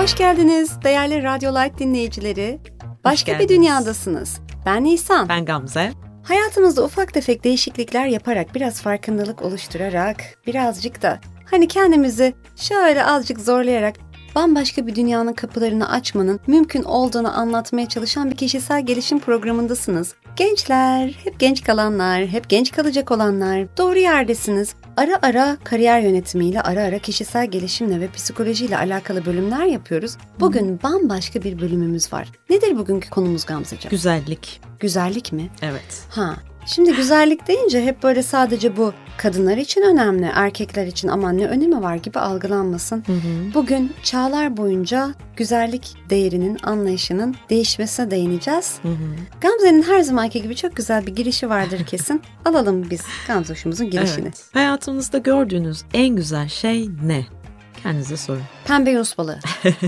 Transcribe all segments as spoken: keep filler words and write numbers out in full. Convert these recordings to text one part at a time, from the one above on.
Hoş geldiniz değerli Radyo Light dinleyicileri. Başka bir dünyadasınız. Ben Nisan. Ben Gamze. Hayatımızda ufak tefek değişiklikler yaparak, biraz farkındalık oluşturarak, birazcık da hani kendimizi şöyle azıcık zorlayarak bambaşka bir dünyanın kapılarını açmanın mümkün olduğunu anlatmaya çalışan bir kişisel gelişim programındasınız. Gençler, hep genç kalanlar, hep genç kalacak olanlar, doğru yerdesiniz. Ara ara kariyer yönetimiyle, ara ara kişisel gelişimle ve psikolojiyle alakalı bölümler yapıyoruz. Bugün hmm. bambaşka bir bölümümüz var. Nedir bugünkü konumuz Gamzeciğim? Güzellik. Güzellik mi? Evet. Ha. Şimdi güzellik deyince hep böyle sadece bu kadınlar için önemli, erkekler için aman ne önemi var gibi algılanmasın. Hı hı. Bugün çağlar boyunca güzellik değerinin, anlayışının değişmesine değineceğiz. Hı hı. Gamze'nin her zamanki gibi çok güzel bir girişi vardır kesin. Alalım biz Gamze'şumuzun girişini. Evet. Hayatınızda gördüğünüz en güzel şey ne? Kendinize sorun. Pembe yunus balığı.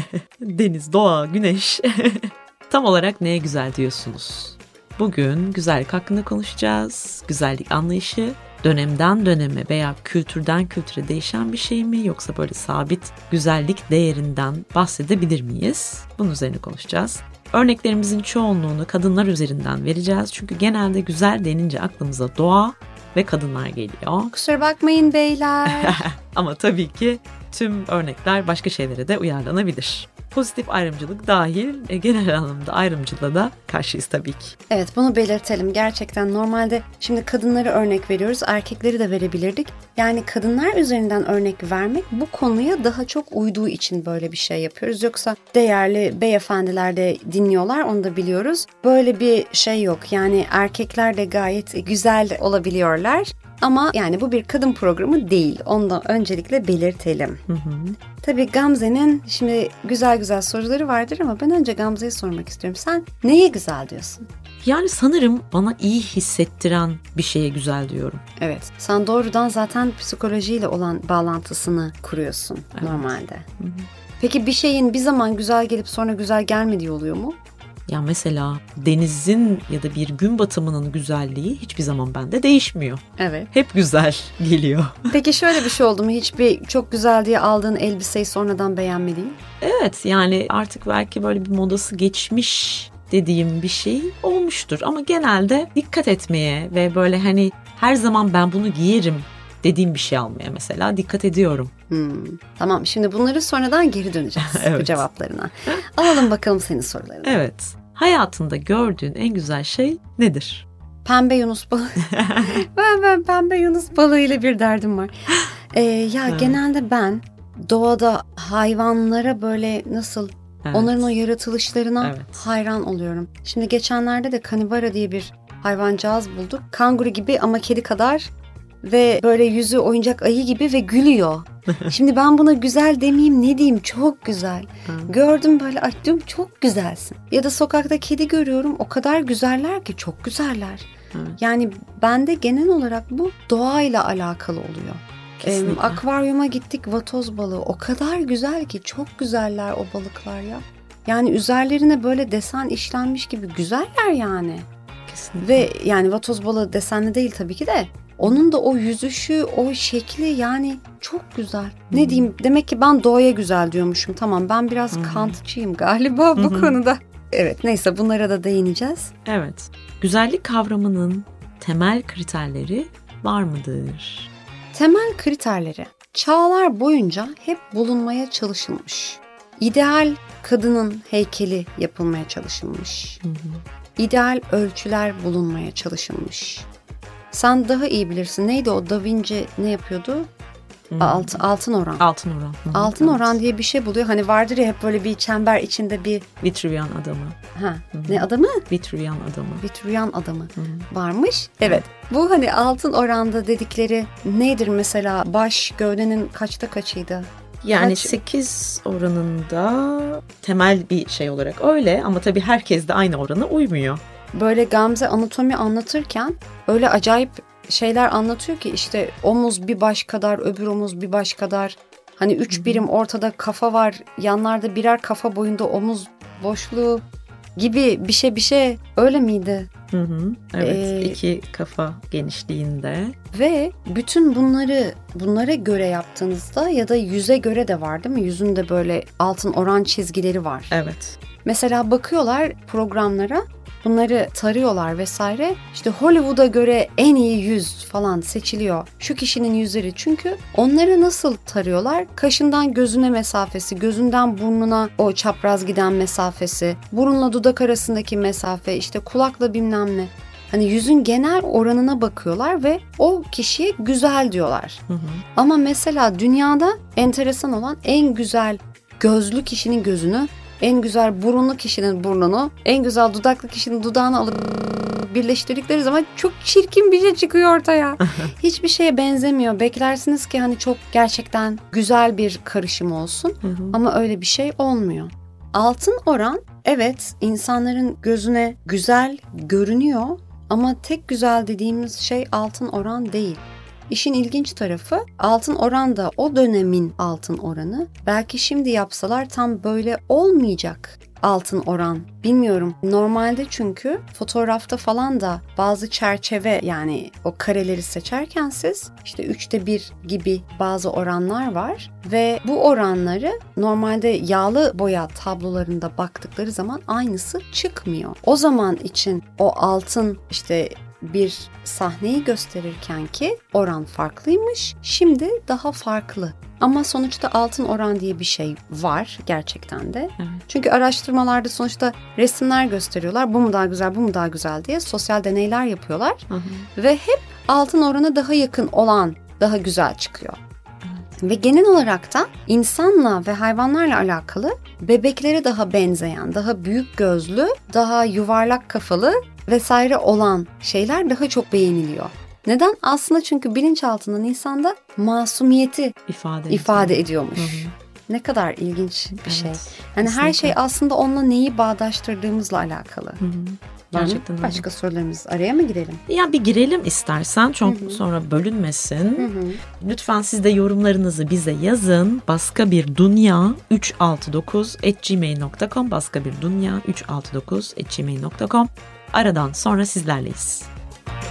Deniz, doğa, güneş. Tam olarak neye güzel diyorsunuz? Bugün güzellik hakkında konuşacağız. Güzellik anlayışı dönemden döneme veya kültürden kültüre değişen bir şey mi, yoksa böyle sabit güzellik değerinden bahsedebilir miyiz? Bunun üzerine konuşacağız. Örneklerimizin çoğunluğunu kadınlar üzerinden vereceğiz. Çünkü genelde güzel denince aklımıza doğa ve kadınlar geliyor. Kusura bakmayın beyler. Ama tabii ki tüm örnekler başka şeylere de uyarlanabilir. Pozitif ayrımcılık dahil genel anlamda ayrımcılığa da karşıyız tabii ki. Evet, bunu belirtelim. Gerçekten normalde şimdi kadınları örnek veriyoruz, erkekleri de verebilirdik. Yani kadınlar üzerinden örnek vermek bu konuya daha çok uyduğu için böyle bir şey yapıyoruz. Yoksa değerli beyefendiler de dinliyorlar, onu da biliyoruz. Böyle bir şey yok. Yani erkekler de gayet güzel olabiliyorlar. Ama yani bu bir kadın programı değil. Onu da öncelikle belirtelim. Hı hı. Tabii Gamze'nin şimdi güzel güzel soruları vardır ama ben önce Gamze'ye sormak istiyorum. Sen neye güzel diyorsun? Yani sanırım bana iyi hissettiren bir şeye güzel diyorum. Evet. Sen doğrudan zaten psikolojiyle olan bağlantısını kuruyorsun evet. Normalde. Hı hı. Peki bir şeyin bir zaman güzel gelip sonra güzel gelmediği oluyor mu? Ya mesela denizin ya da bir gün batımının güzelliği hiçbir zaman bende değişmiyor. Evet. Hep güzel geliyor. Peki şöyle bir şey oldu mu? Hiçbir çok güzel diye aldığın elbiseyi sonradan beğenmediğin? Evet, yani artık belki böyle bir modası geçmiş dediğim bir şey olmuştur. Ama genelde dikkat etmeye ve böyle hani her zaman ben bunu giyerim dediğim bir şey almaya mesela dikkat ediyorum. Hmm. Tamam, şimdi bunları sonradan geri döneceğiz evet. Bu cevaplarına. Alalım bakalım senin sorularını. Evet. Hayatında gördüğün en güzel şey nedir? Pembe yunus balığı. ben, ben pembe yunus balığı ile bir derdim var. Ee, ya evet. Genelde ben doğada hayvanlara böyle nasıl evet. Onların o yaratılışlarına evet. Hayran oluyorum. Şimdi geçenlerde de kanibara diye bir hayvancağız bulduk. Kanguru gibi ama kedi kadar. Ve böyle yüzü oyuncak ayı gibi ve gülüyor. Şimdi ben buna güzel demeyeyim ne diyeyim, çok güzel. Gördüm böyle ay diyorum çok güzelsin. Ya da sokakta kedi görüyorum, o kadar güzeller ki, çok güzeller. Hı. Yani bende genel olarak bu doğayla alakalı oluyor. Ee, akvaryuma gittik, vatoz balığı o kadar güzel ki, çok güzeller o balıklar ya. Yani üzerlerine böyle desen işlenmiş gibi güzeller yani. Kesinlikle. Ve yani vatoz balığı desenli değil tabii ki de. Onun da o yüzüşü, o şekli yani çok güzel. Ne hmm. diyeyim, demek ki ben doğaya güzel diyormuşum. Tamam, ben biraz hmm. Kantçıyım galiba bu hmm. konuda. Evet, neyse bunlara da değineceğiz. Evet. Güzellik kavramının temel kriterleri var mıdır? Temel kriterleri çağlar boyunca hep bulunmaya çalışılmış. İdeal kadının heykeli yapılmaya çalışılmış. Hmm. İdeal ölçüler bulunmaya çalışılmış. Sen daha iyi bilirsin. Neydi o? Da Vinci ne yapıyordu? Hmm. Alt, altın oran. Altın oran. Hı-hı. Altın evet. Oran diye bir şey buluyor. Hani vardır ya hep böyle bir çember içinde bir... Vitruvian adamı. Ha. Hı-hı. Ne adamı? Vitruvian adamı. Vitruvian adamı. Hı-hı. Varmış. Evet. Bu hani altın oranda dedikleri nedir mesela? Baş gövdenin kaçta kaçıydı? Yani Kaç? sekiz oranında temel bir şey olarak öyle ama tabii herkes de aynı orana uymuyor. Böyle Gamze anatomi anlatırken öyle acayip şeyler anlatıyor ki işte omuz bir baş kadar, öbür omuz bir baş kadar. Hani üç birim ortada kafa var, yanlarda birer kafa boyunda omuz boşluğu. gibi bir şey bir şey öyle miydi? Hı hı. Evet, Ee, iki kafa genişliğinde. Ve bütün bunları bunlara göre yaptığınızda ya da yüze göre de var değil mi? Yüzünde böyle altın oran çizgileri var. Evet. Mesela bakıyorlar programlara, bunları tarıyorlar vesaire. İşte Hollywood'a göre en iyi yüz falan seçiliyor. Şu kişinin yüzleri, çünkü onları nasıl tarıyorlar? Kaşından gözüne mesafesi, gözünden burnuna o çapraz giden mesafesi, burunla dudak arasındaki mesafe, işte kulakla bilmem ne. Hani yüzün genel oranına bakıyorlar ve o kişiye güzel diyorlar. Hı hı. Ama mesela dünyada enteresan olan, en güzel gözlü kişinin gözünü, en güzel burunlu kişinin burnunu, en güzel dudaklı kişinin dudağını alıp birleştirdikleri zaman çok çirkin bir şey çıkıyor ortaya. Hiçbir şeye benzemiyor. Beklersiniz ki hani çok gerçekten güzel bir karışım olsun. Hı hı. Ama öyle bir şey olmuyor. Altın oran, evet, insanların gözüne güzel görünüyor ama tek güzel dediğimiz şey altın oran değil. İşin ilginç tarafı, altın oran da o dönemin altın oranı. Belki şimdi yapsalar tam böyle olmayacak altın oran. Bilmiyorum. Normalde çünkü fotoğrafta falan da bazı çerçeve, yani o kareleri seçerken siz işte üçte bir gibi bazı oranlar var. Ve bu oranları normalde yağlı boya tablolarında baktıkları zaman aynısı çıkmıyor. O zaman için o altın işte bir sahneyi gösterirken ki oran farklıymış, şimdi daha farklı. Ama sonuçta altın oran diye bir şey var gerçekten de. Evet. Çünkü araştırmalarda sonuçta resimler gösteriyorlar. Bu mu daha güzel, bu mu daha güzel diye sosyal deneyler yapıyorlar. Hı hı. Ve hep altın orana daha yakın olan daha güzel çıkıyor. Ve genel olarak da insanla ve hayvanlarla alakalı bebeklere daha benzeyen, daha büyük gözlü, daha yuvarlak kafalı vesaire olan şeyler daha çok beğeniliyor. Neden? Aslında çünkü bilinçaltından insanda masumiyeti ifade, ifade ediyormuş. Hı hı. Ne kadar ilginç bir Evet, şey. Yani her kesinlikle. şey aslında onunla neyi bağdaştırdığımızla alakalı. Hı hı. Gerçekten öyle. Başka sorularımız, araya mı girelim? Ya bir girelim istersen, çok Hı hı. sonra bölünmesin. Hı hı. Lütfen siz de yorumlarınızı bize yazın. Başka bir dünya üç altı dokuz at gmail nokta com Başka bir dünya üç altı dokuz at gmail nokta com Aradan sonra sizlerleyiz.